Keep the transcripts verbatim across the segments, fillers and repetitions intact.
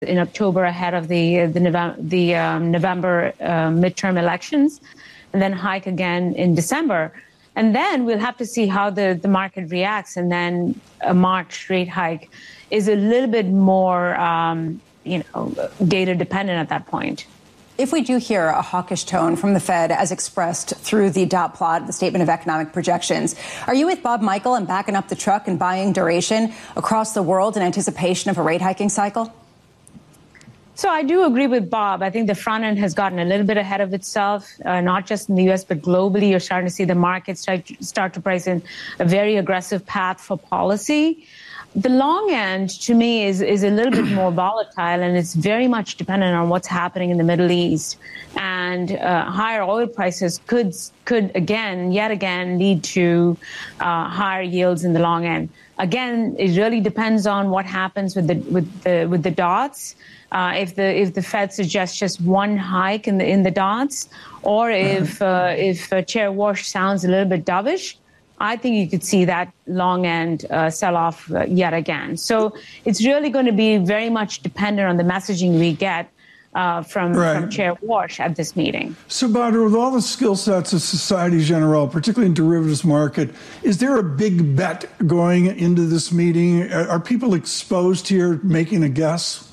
in October ahead of the the November, the um, November uh, midterm elections, and then hike again in December. And then we'll have to see how the, the market reacts. And then a March rate hike is a little bit more, um, you know, data dependent at that point. If we do hear a hawkish tone from the Fed as expressed through the dot plot, the Statement of Economic Projections, are you with Bob Michel and backing up the truck and buying duration across the world in anticipation of a rate hiking cycle? So I do agree with Bob. I think the front end has gotten a little bit ahead of itself, uh, not just in the U S, but globally. You're starting to see the market start, start to price in a very aggressive path for policy. The long end, to me, is, is a little bit more volatile, and it's very much dependent on what's happening in the Middle East. And uh, higher oil prices could, could again, yet again, lead to uh, higher yields in the long end. Again, it really depends on what happens with the with the with the dots. Uh, if the if the Fed suggests just one hike in the in the dots, or if uh, if uh, Chair Warsh sounds a little bit dovish, I think you could see that long end uh, sell off uh, yet again. So it's really going to be very much dependent on the messaging we get uh, from, right. from Chair Warsh at this meeting. So, Badr, with all the skill sets of Societe Generale, particularly in derivatives market, is there a big bet going into this meeting? Are people exposed here making a guess?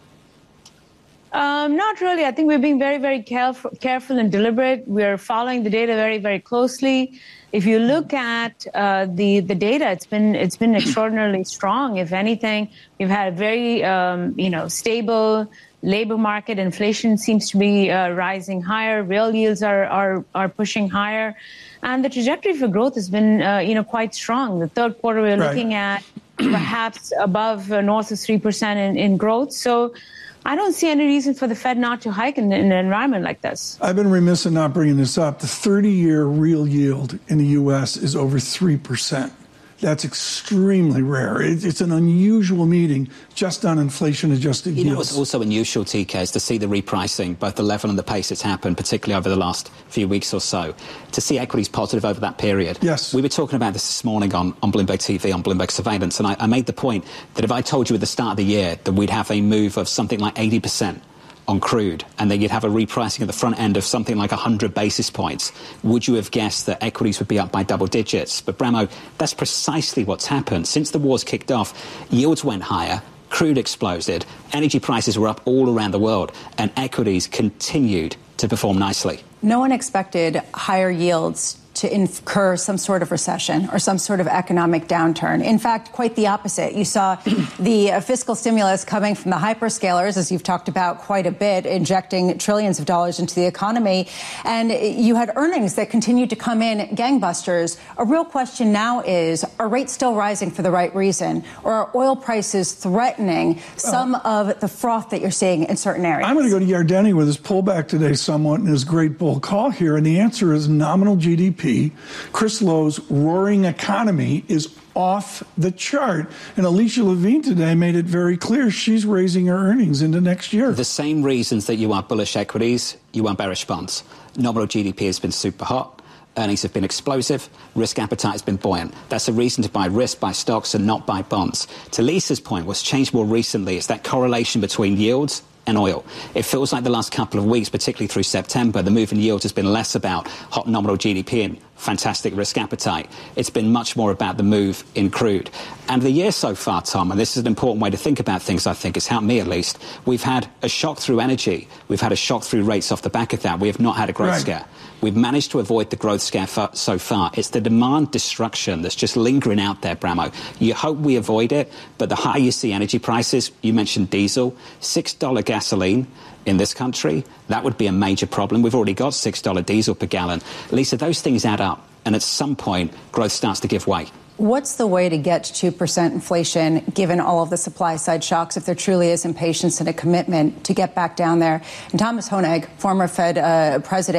Um, not really. I think we're being very, very careful, careful and deliberate. We're following the data very, very closely. If you look at uh, the the data, it's been it's been extraordinarily strong. If anything, we've had a very um, you know stable labor market. Inflation seems to be uh, rising higher. Real yields are are are pushing higher, and the trajectory for growth has been uh, you know quite strong. The third quarter, we're right. looking at perhaps above uh, north of three percent in, in growth. So I don't see any reason for the Fed not to hike in, in an environment like this. I've been remiss in not bringing this up. The thirty-year real yield in the U S is over three percent. That's extremely rare. It's an unusual meeting just on inflation-adjusted yields. You know what's also unusual, T K, is to see the repricing, both the level and the pace it's happened, particularly over the last few weeks or so, to see equities positive over that period. Yes. We were talking about this this morning on, on Bloomberg T V, on Bloomberg Surveillance, and I, I made the point that if I told you at the start of the year that we'd have a move of something like eighty percent on crude, and then you'd have a repricing at the front end of something like one hundred basis points, would you have guessed that equities would be up by double digits? But, Bramo, that's precisely what's happened. Since the war's kicked off, yields went higher, crude exploded, energy prices were up all around the world, and equities continued to perform nicely. No one expected higher yields to incur some sort of recession or some sort of economic downturn. In fact, quite the opposite. You saw the uh, fiscal stimulus coming from the hyperscalers, as you've talked about quite a bit, injecting trillions of dollars into the economy. And you had earnings that continued to come in gangbusters. A real question now is, are rates still rising for the right reason? Or are oil prices threatening some oh. of the froth that you're seeing in certain areas? I'm going to go to Yardeni with his pullback today somewhat in his great bull call here. And the answer is nominal G D P. Chris Lowe's roaring economy is off the chart. And Alicia Levine today made it very clear she's raising her earnings into next year. The same reasons that you are bullish equities, you are bearish bonds. Nominal G D P has been super hot. Earnings have been explosive. Risk appetite has been buoyant. That's a reason to buy risk, buy stocks, and not buy bonds. To Lisa's point, what's changed more recently is that correlation between yields and oil. It feels like the last couple of weeks, particularly through September, the move in yields has been less about hot nominal G D P and fantastic risk appetite. It's been much more about the move in crude. And the year so far, Tom, and this is an important way to think about things, I think, it's helped me at least, we've had a shock through energy. We've had a shock through rates off the back of that. We have not had a growth right. scare. We've managed to avoid the growth scare f- so far. It's the demand destruction that's just lingering out there, Bramo. You hope we avoid it, but the higher you see energy prices, you mentioned diesel, six dollars gasoline in this country, that would be a major problem. We've already got six dollars diesel per gallon. Lisa, those things add up, and at some point, growth starts to give way. What's the way to get to two percent inflation, given all of the supply-side shocks, if there truly is impatience and a commitment to get back down there? And Thomas Honig, former Fed uh, president,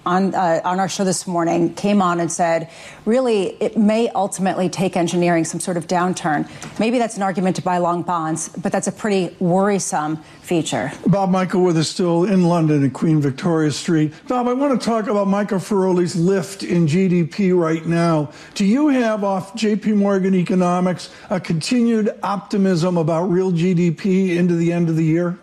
on uh, on our show this morning came on and said, really, it may ultimately take engineering some sort of downturn. Maybe that's an argument to buy long bonds, but that's a pretty worrisome feature. Bob Michael with us still in London at Queen Victoria Street. Bob, I want to talk about Michael Feroli's lift in G D P right now. Do you have off J P Morgan Economics a continued optimism about real G D P into the end of the year?